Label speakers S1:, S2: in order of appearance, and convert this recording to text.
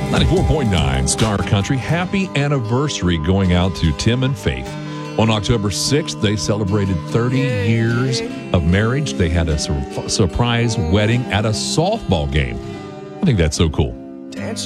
S1: 94.9 Star Country. Happy anniversary going out to Tim and Faith. On October 6th, they celebrated 30 years of marriage. They had a surprise wedding at a softball game. I think that's so cool.